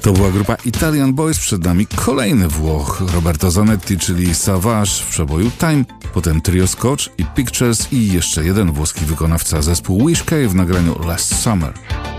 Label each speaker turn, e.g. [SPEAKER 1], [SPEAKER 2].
[SPEAKER 1] To była grupa Italian Boys, przed nami kolejny Włoch, Roberto Zanetti, czyli Savage w przeboju Time, potem trio Scotch i Pictures i jeszcze jeden włoski wykonawca, zespół Wish K w nagraniu Last Summer.